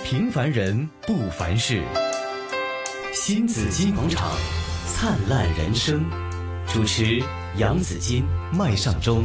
平凡人不凡事。新紫金广场，灿烂人生。主持杨紫金、麦尚中。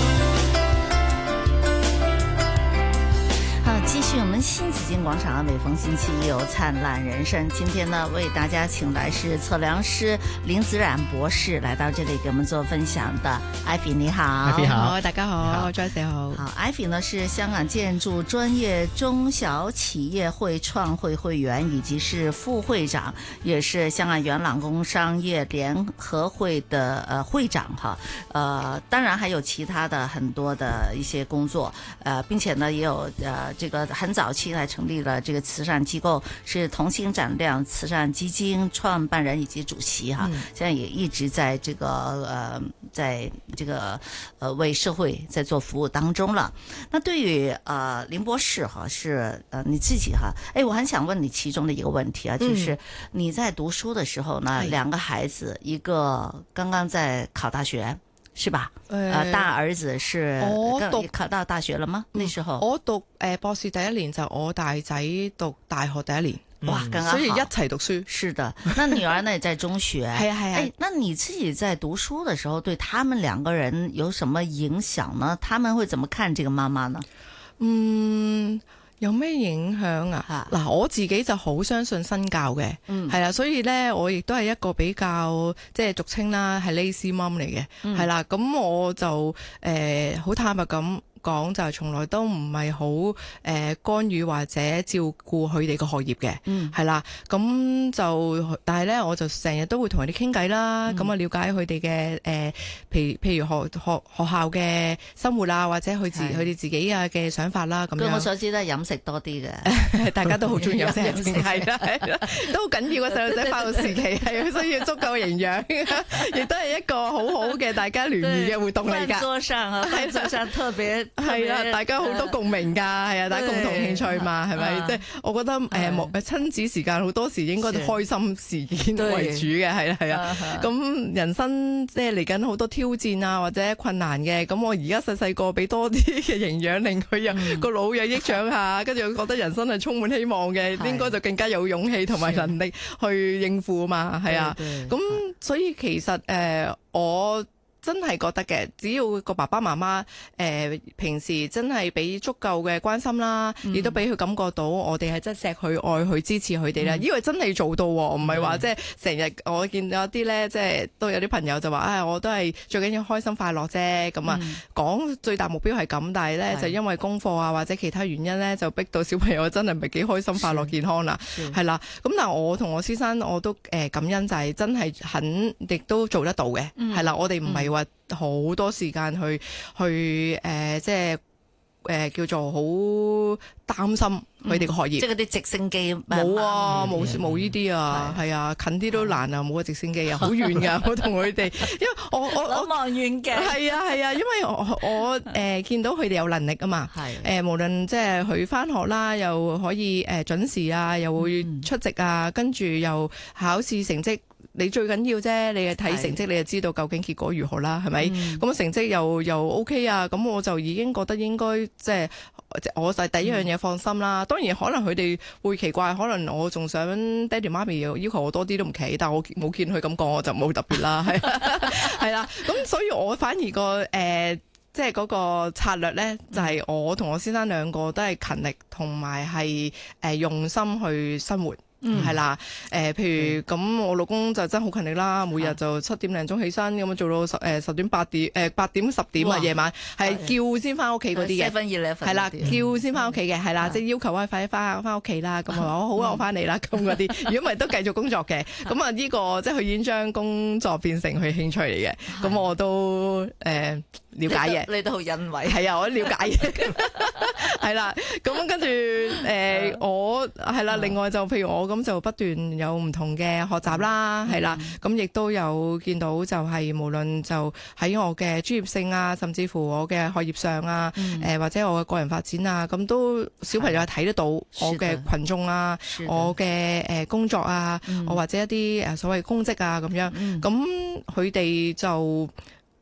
继续我们新紫金广场，每逢星期一有灿烂人生。今天呢，为大家请来是测量师林子冉博士来到这里给我们做分享的。艾菲你好。 艾菲好， 大家好，Joyce 好。 好，艾菲呢是香港建筑专业中小企业会创会会员，以及是副会长，也是香港元朗工商业联合会的会长哈。当然还有其他的很多的一些工作，并且呢也有这个很早期来成立了这个慈善机构，是同心展亮慈善基金创办人以及主席哈。现在也一直在这个在这个为社会在做服务当中了。那对于林博士哈，是你自己哈，我很想问你其中的一个问题啊，就是你在读书的时候呢，两个孩子，一個剛剛在考大學。是吧？大兒子是考到大學了嗎？那時候我讀博士第一年，就我大仔讀大學第一年。 哇，剛剛好， 所以一齊讀書。 是的，那女兒呢也在中學。係啊。那你自己在讀書的時候，對他們兩個人有什麼影響呢？他們會怎麼看這個媽媽呢？ 有咩影響啊？嗱，我自己就好相信身教嘅，係啦，所以咧我亦都係一個比較即係俗稱啦，係 lazy mom 嚟嘅，係啦，咁我就好坦白咁講，就係從來都唔係好干預或者照顧佢哋嘅學業嘅，係啦，咁就但係咧我就成日都會同佢哋傾偈啦，咁啊了解佢哋嘅譬如學校嘅生活啊，或者佢哋自己啊嘅想法啦，咁樣。 據我所知都係飲食多啲嘅， 大家都好中意飲食，係啦，都好緊要嘅。細路仔發育時期係需要足夠營養，亦都係一個好好嘅大家聯誼嘅活動嚟㗎。 飯桌上特別。 係啦，大家好多共鳴㗎，係啊，大家共同興趣嘛，係咪？即係我覺得親子時間好多時應該都開心事件為主嘅，係啊。咁人生即係嚟緊好多挑戰啊，或者困難嘅，咁我而家細個俾多啲嘅營養，令佢有個腦有益長下，跟住我覺得人生係充滿希望嘅，應該就更加有勇氣同埋能力去應付嘛，係啊。咁所以其實我真係覺得嘅，只要個爸爸媽媽平時真係俾足夠嘅關心啦，亦都俾佢感覺到我哋係真係錫佢、愛佢、支持佢哋啦。因為真係做到喎，唔係話即係成日我見到啲咧，即係都有啲朋友就話我都係最緊要開心快樂啫。咁啊講最大目標係咁，但係咧就因為功課啊或者其他原因咧，就逼到小朋友真係唔係幾開心快樂健康啦，係啦。咁但係我同我先生我都感恩，就係真係肯亦都做得到嘅，係啦。我哋唔係話好多時間去即係叫做好擔心佢哋嘅學業， 即係嗰啲直升機冇啊，冇呢啲啊，係啊，近啲都難啊，冇個直升機啊，好遠㗎，我同佢哋，因為我望遠鏡， 係啊，因為我見到佢哋有能力啊嘛，無論即係佢返學啦，又可以準時啊，又會出席啊，跟住又考試成績。你最緊要啫，你睇成績你就知道究竟結果如何啦，係咪？咁成績又 OK 啊，咁我就已經覺得應該即係我就第一樣嘢放心啦。當然可能佢哋會奇怪，可能我仲想爹哋媽咪要求我多啲都唔奇，但我冇見佢咁講，我就冇特別啦，係啦。咁所以我反而個即係嗰個策略咧，就係我同我先生兩個都係勤力同埋係用心去生活。係啦，譬如咁，我老公就真係好勤力啦，每日就7點零鐘起身，咁做到10點8點10點啊，夜晚係叫先翻屋企嗰啲嘅，係啦，叫先翻屋企嘅，係啦，即係要求快啲翻屋企啦，咁我話好啊，我翻嚟啦，咁嗰啲，如果唔係都繼續工作嘅，咁啊呢個即係佢已經將工作變成佢興趣嚟嘅，咁我都了解嘅， 你都好欣慰， 係啊，我都了解嘅，係啦，咁跟住我係啦，另外就譬如我咁就不斷有唔同嘅學習啦，係啦，咁亦都有見到就係無論就喺我嘅專業性啊，甚至乎我嘅學業上啊，或者我嘅個人發展啊，咁都小朋友睇得到我嘅群眾啊，我嘅工作啊，我或者一啲所謂公職啊咁樣，咁佢哋就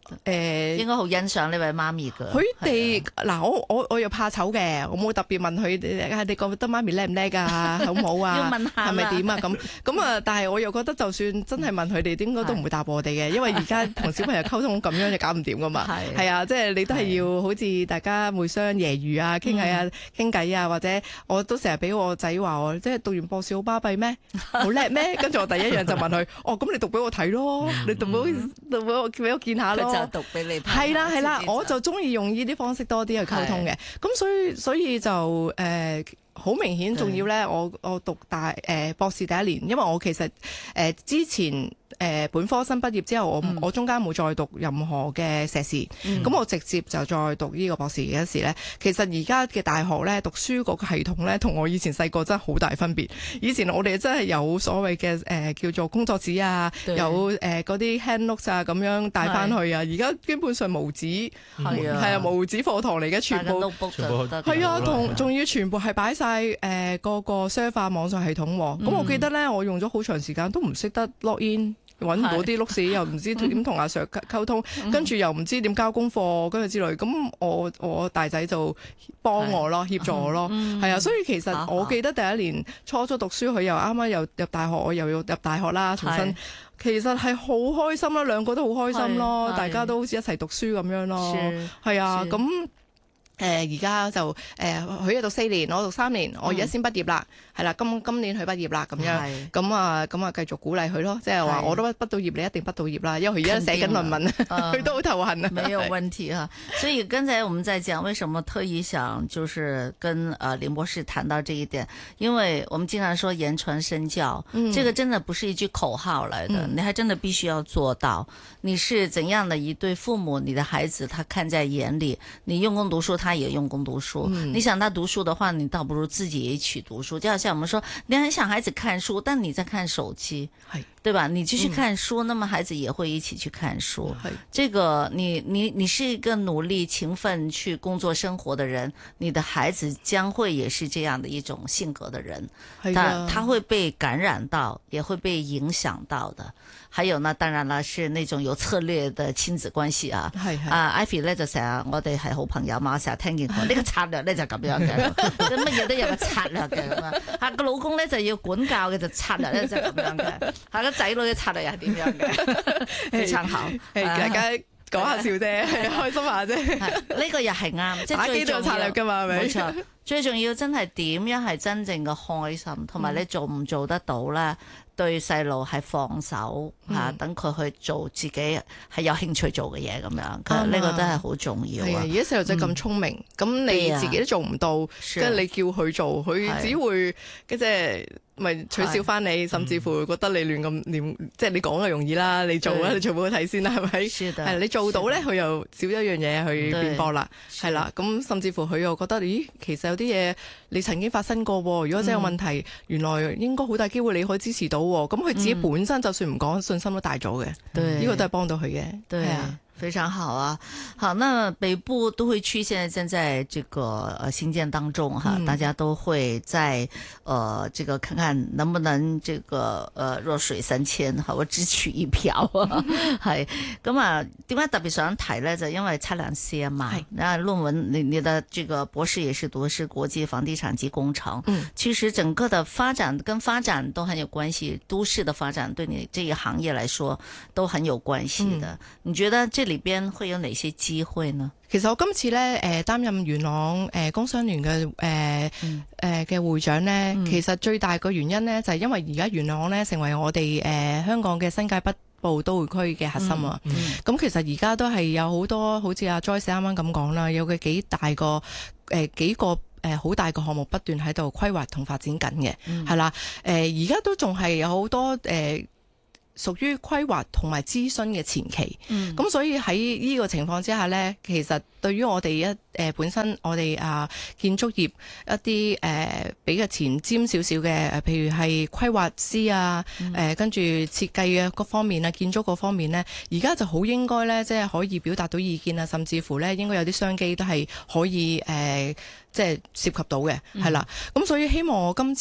應該好欣賞呢位媽咪㗎。 佢哋嗱，我又怕醜嘅，我冇特別問佢哋，你覺得媽咪叻唔叻啊？好唔好啊？ 要問下係咪點啊？咁啊，但係我又覺得就算真係問佢哋，應該都唔會答我哋嘅，因為而家同小朋友溝通咁樣就搞唔掂噶嘛。係啊，即係你都係要好似大家互相揶揄啊、傾偈啊，或者我都成日俾我仔話我，即係讀完博士好巴閉咩？好叻咩？跟住我第一樣就問佢，咁你讀俾我睇咯，你讀俾我見下咯。 就讀俾你睇。 係啦，我就中意用呢啲方式多啲去溝通嘅。咁所以就好明顯，仲要咧，我讀博士第一年，因為我其實之前本科生畢業之後，我中間冇再讀任何嘅碩士，咁我直接就再讀呢個博士嗰時咧，其實而家嘅大學咧讀書嗰個系統咧，同我以前細個真係好大分別。以前我哋真係有所謂嘅叫做工作紙啊，有嗰啲 hand notes 啊咁樣帶翻去啊，而家基本上無紙係啊無紙課堂嚟嘅，全部係啊，仲要全部係擺晒個 server 網上系統。咁我記得咧，我用咗好長時間都唔識得 log in。揾唔到啲碌屎，又唔知點同阿 Sir 溝通，跟住又唔知點交功課，跟住之類。咁我大仔就幫我咯，協助我咯，係啊。所以其實我記得第一年初讀書，佢又啱啱又入大學，我又要入大學啦，重新。其實係好開心啦，兩個都好開心咯，大家都好似一齊讀書咁樣咯，係啊。咁而家就佢又讀4年，我讀3年，我而家先畢業啦，係啦，今年佢畢業啦，咁樣，咁啊繼續鼓勵佢咯，即係話我都畢到業，你一定畢到業啦，因為佢而家寫緊論文，佢都好頭痕啊。 沒有問題啊，所以剛才我們在講為什麼特意想就是跟林博士談到這一點，因為我們經常說言傳身教，這個真的不是一句口號來的，你還真的必須要做到。你是怎樣的一對父母，你的孩子他看在眼裏，你用功讀書，他也用功讀書。你想他讀書的話，你倒不如自己也一起讀書。就好像我們說，你很想孩子看書，但你在看手機，對吧？你繼續看書，那麼孩子也會一起去看書。這個你是一個努力勤奮去工作生活的人，你的孩子將會也是這樣的一種性格的人，他會被感染到，也會被影響到的。還有呢，當然啦，是那種有策略的親子關係啊。Ivy 咧就成日我哋係好朋友嘛，我成日聽見佢呢個策略咧就咁樣嘅，乜嘢都有個策略嘅咁啊。個老公咧就要管教嘅，就策略咧就咁樣嘅。個仔女嘅策略又係點樣嘅？非常好， 大家講下笑啫，開心下啫。 呢個又係啱，即係最重要策略噶嘛，係咪？冇錯，最重要真係點樣係真正嘅開心，同埋你做唔做得到咧？對細路係放手嚇，等佢去做自己係有興趣做嘅嘢咁樣，呢個都係好重要。係啊，而家細路仔咁聰明，咁你自己都做唔到，跟住你叫佢做，佢只會即係咪取笑翻你，甚至乎覺得你亂咁念，即係你講就容易啦，你做啦，你做俾佢睇先啦，係咪？係你做到咧，佢又少一樣嘢去辯駁啦，係啦。咁甚至乎佢又覺得，咦，其實有啲嘢你曾經發生過，如果真係有問題，原來應該好大機會你可以支持到。咁佢自己本身就算唔講，信心都大咗嘅，呢個都係幫到佢嘅。對啊， 非常好啊！好，那北部都會區現在正在這個興建當中哈，大家都會在這個看看能不能這個弱水三千，我只取一票。係咁啊，點解特別想提呢？就因為測量師啊嘛，那論文你的這個博士也是讀的是國際房地產及工程，其實整個的發展跟發展都很有關係，都市的發展對你這一行業來說都很有關係的。你覺得這裏邊會有哪些機會呢？ 其實我今次咧擔任元朗工商聯嘅嘅會長咧，其實最大個原因咧就係因為而家元朗咧成為我哋香港嘅新界北部都會區嘅核心啊。咁其實而家都係有好多好似阿 Joyce 啱啱咁講啦，有嘅幾個好大個項目不斷喺度規劃同發展緊嘅，係啦。而家都仲係有好多屬於規劃同埋諮詢嘅前期，咁所以喺呢個情況之下呢，其實對於我哋本身我哋建築業一啲比較前瞻少少嘅，譬如係規劃師啊，跟住設計嘅各方面啊，建築各方面呢，而家就好應該呢，即係可以表達到意見啊，甚至乎呢應該有啲商機都係可以即係涉及到嘅，係啦。咁所以希望我今次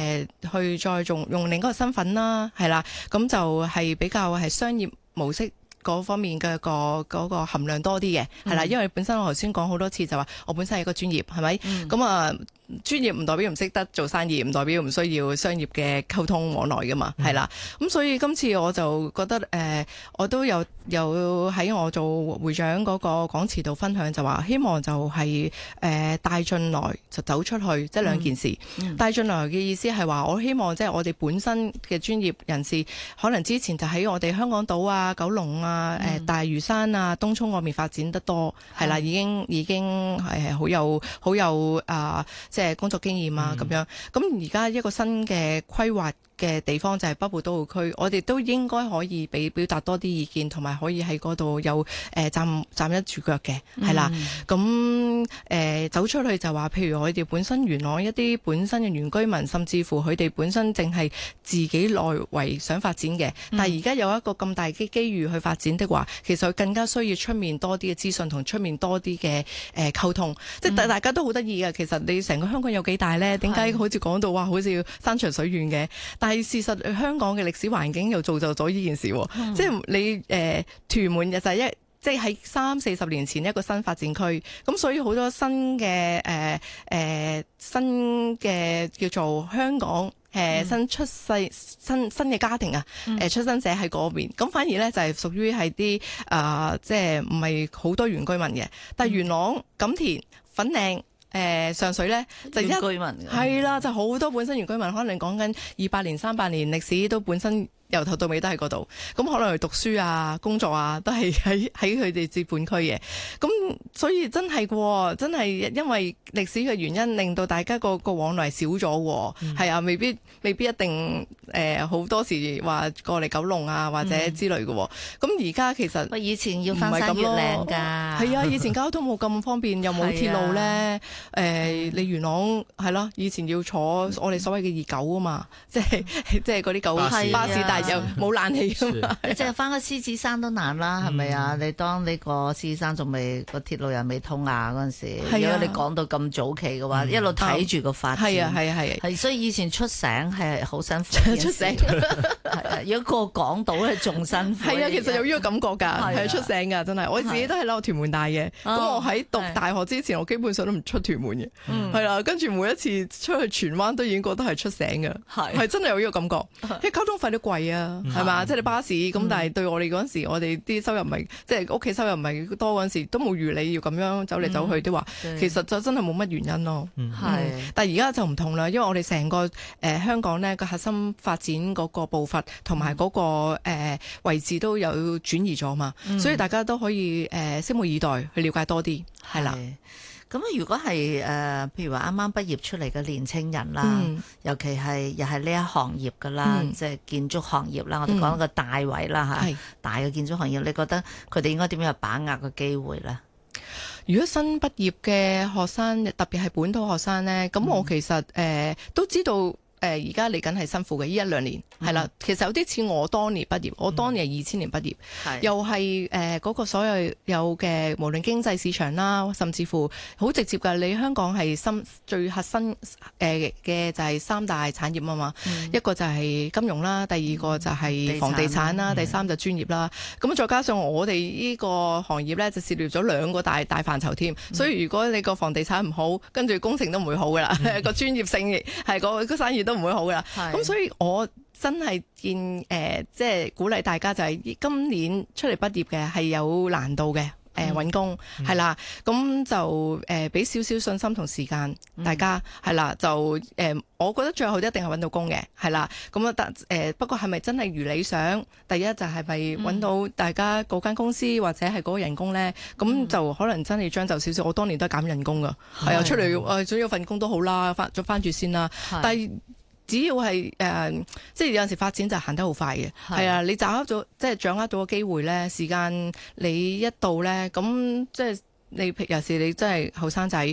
去再用另一個身份啦，係啦，咁就係比較係商業模式嗰方面嘅嗰個含量多啲嘅，係啦，因為本身我頭先講好多次就話我本身係一個專業，係咪？咁啊。專業唔代表唔識得做生意，唔代表唔需要商業嘅溝通往來噶嘛，係啦。咁所以今次我就覺得我都有喺我做會長嗰個講詞度分享，就話希望就係帶進來就走出去，即係兩件事。帶進來嘅意思係話，我希望即係我哋本身嘅專業人士，可能之前就喺我哋香港島啊、九龍啊、大嶼山啊、東涌嗰邊發展得多，係啦，已經係好有即係工作經驗啊咁樣，咁而家一個新嘅規劃嘅地方就係北部都會區，我哋都應該可以表達多啲意見，同埋可以喺嗰度有站一住腳嘅，係啦。咁走出去就話，譬如我哋本身元朗一啲本身嘅原居民，甚至乎佢哋本身淨係自己內圍想發展嘅，但係而家有一個咁大嘅機遇去發展的話，其實佢更加需要出面多啲嘅資訊同出面多啲嘅溝通，即係大家都好得意嘅。其實你成個香港有幾大呢？點解好似講到話好似山長水遠嘅？但係事實香港嘅歷史環境又造就咗呢件事，即係你屯門就係即係喺30-40年前一個新發展區，咁所以好多新嘅叫做香港新出世新嘅家庭啊，出生者喺嗰邊，咁反而咧就係屬於係啲即係唔係好多原居民嘅，但係元朗、錦田、粉嶺。上水咧就原居民係啦，就好多本身原居民，可能講緊200年、300年歷史，都本身由頭到尾都喺嗰度。咁可能去讀書啊、工作啊，都係喺佢哋接盤區嘅。咁所以真係因為歷史嘅原因，令到大家個往來少咗。係啊，未必一定好多時話過嚟九龍啊或者之類嘅。咁而家其實以前要翻山越嶺㗎， 係啊，以前交通冇咁方便，又冇鐵路咧。你元朗係咯，以前要坐我哋所謂嘅29啊嘛，即係嗰啲舊巴士，但係又冇冷氣㗎嘛。 你即係翻個獅子山都難啦，係咪啊？你當呢個獅子山仲未個鐵路又未通啊嗰陣時，如果你講到咁早期嘅話，一路睇住個發展，係所以以前出省係好辛苦。出省如果過港島係仲辛苦。係啊，其實有呢個感覺㗎，係出省㗎，真係。我自己都係喺屯門大嘅，咁我喺讀大學之前，我基本上都唔出屯門嘅，係啦，跟住每一次出去荃灣都已經覺得係出省嘅，係真係有呢個感覺。因為交通費都貴啊，係嘛，即係你巴士咁，但係對我哋嗰陣時，我哋啲收入唔係，即係屋企收入唔係多嗰陣時，都冇預你要咁樣走嚟走去的話，其實就真係冇乜原因咯。但係而家就唔同啦，因為我哋成個香港呢個核心發展嗰個步伐同埋嗰個位置都有轉移咗嘛，所以大家都可以拭目以待去了解多啲，係啦。咁如果係譬如話啱啱畢業出嚟嘅年青人啦，尤其係又係呢一行業噶啦，即係建築行業啦，我哋講一個大位啦嚇，大嘅建築行業，你覺得佢哋應該點樣把握個機會咧？ 如果新畢業嘅學生，特別係本土學生咧，咁我其實都知道。而家嚟緊係辛苦嘅，呢1-2年係啦。其實有啲似我當年畢業，我當年係2000年畢業，又係嗰個所有嘅無論經濟市場啦，甚至乎好直接㗎。你香港係最核心嘅就係3大產業啊嘛，一個就係金融啦，第二個就係房地產啦，第三就專業啦。咁再加上我哋呢個行業咧，就涉獵咗2個大範疇添。所以如果你個房地產唔好，跟住工程都唔會好㗎啦。個專業性係個生意都唔會好噶啦，咁所以我真係見即係鼓勵大家就係今年出嚟畢業嘅係有難度嘅，揾工係啦，咁就俾少少信心同時間，大家係啦，就我覺得最後一定係揾到工嘅，係啦，咁不過係咪真係如理想？第一就係咪揾到大家嗰間公司或者係嗰個人工咧？咁就可能真係將就少少。我當年都係減人工噶，係啊，出嚟總有份工都好啦，翻住先啦，但係。只要係即係有陣時發展就行得好快嘅，係啊！你掌握到個機會咧，時間你一到咧，咁即係你尤其是你真係後生仔，